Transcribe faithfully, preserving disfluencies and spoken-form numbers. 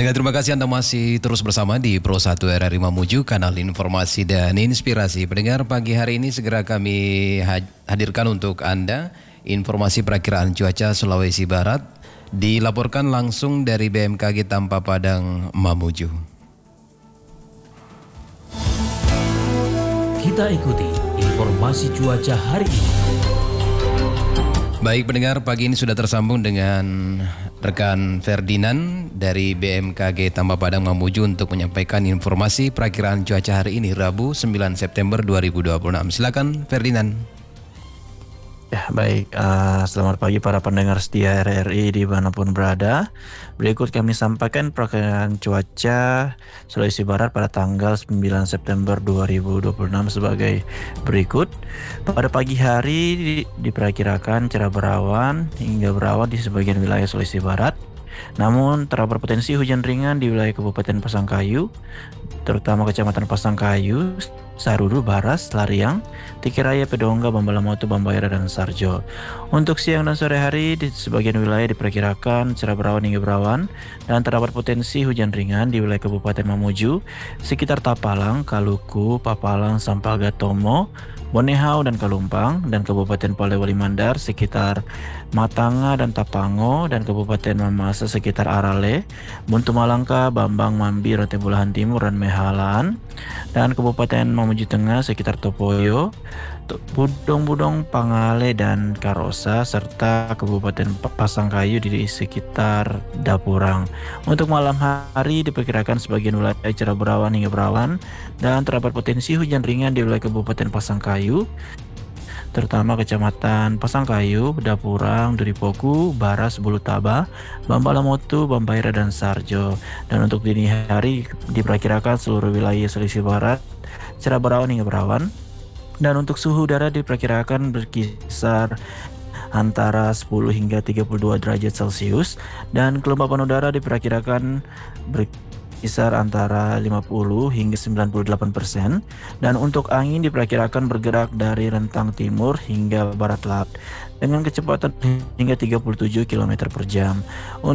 Pendengar, terima kasih Anda masih terus bersama di Pro satu R R I Mamuju, kanal informasi dan inspirasi. Pendengar, pagi hari ini segera kami hadirkan untuk Anda informasi perakiraan cuaca Sulawesi Barat dilaporkan langsung dari B M K G Tampa Padang Mamuju. Kita ikuti informasi cuaca hari ini. Baik pendengar, pagi ini sudah tersambung dengan rekan Ferdinand dari B M K G Tampa Padang Mamuju untuk menyampaikan informasi perakiraan cuaca hari ini Rabu sembilan September dua ribu dua puluh enam. Silakan Ferdinand. Ya baik, uh, selamat pagi para pendengar setia R R I dimanapun berada. Berikut kami sampaikan perakiraan cuaca Sulawesi Barat pada tanggal sembilan September dua ribu dua puluh enam sebagai berikut. Pada pagi hari diperkirakan cerah berawan hingga berawan di sebagian wilayah Sulawesi Barat. Namun terdapat potensi hujan ringan di wilayah Kabupaten Pasangkayu, terutama Kecamatan Pasangkayu, Sarudu, Baras, Lariang, Tikiraya, Pedongga, Bambalamoto, Bambayara, dan Sarjo. Untuk siang dan sore hari di sebagian wilayah diperkirakan cerah berawan hingga berawan dan terdapat potensi hujan ringan di wilayah Kabupaten Mamuju, sekitar Tapalang, Kaluku, Papalang, Sampalga, Tomo, Bonehau dan Kalumpang, dan Kabupaten Polewali Mandar sekitar Matanga dan Tapango, dan Kabupaten Mamasa sekitar Arale, Buntu Malangka, Bambang, Mambi, Rote Bulahan Timur, dan Mehalaan, dan Kabupaten Mamuju Tengah sekitar Topoyo, Budong-Budong, Pangale, dan Karosa, serta Kabupaten Pasangkayu di sekitar Dapurang. Untuk malam hari diperkirakan sebagian wilayah cerah berawan hingga berawan dan terdapat potensi hujan ringan di wilayah Kabupaten Pasangkayu, terutama Kecamatan Pasangkayu, Dapurang, Duripoku, Baras, Bulutaba, Bambalamoto, Bambayara, dan Sarjo. Dan untuk dini hari diperkirakan seluruh wilayah Sulawesi Barat cerah berawan hingga berawan. Dan untuk suhu udara diperkirakan berkisar antara sepuluh hingga tiga puluh dua derajat Celcius, dan kelembapan udara diperkirakan berkisar antara lima puluh hingga sembilan puluh delapan persen, dan untuk angin diperkirakan bergerak dari rentang timur hingga barat laut dengan kecepatan hingga tiga puluh tujuh kilometer per jam.